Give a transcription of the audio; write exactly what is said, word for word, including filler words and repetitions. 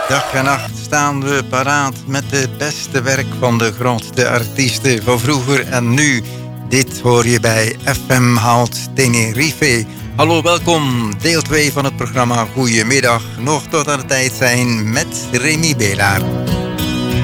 Dag en nacht staan we paraat met het beste werk van de grootste artiesten van vroeger en nu. Dit hoor je bij F M Hout Tenerife. Hallo, welkom. Deel twee van het programma Goedemiddag. Nog tot aan de tijd zijn met Remy Belaar.